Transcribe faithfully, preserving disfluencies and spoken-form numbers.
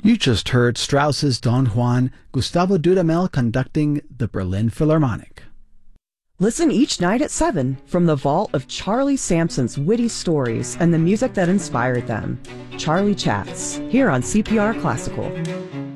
You just heard Strauss's Don Juan, Gustavo Dudamel conducting the Berlin Philharmonic. Listen each night at seven from the vault of Charlie Sampson's witty stories and the music that inspired them. Charlie Chats, here on C P R Classical.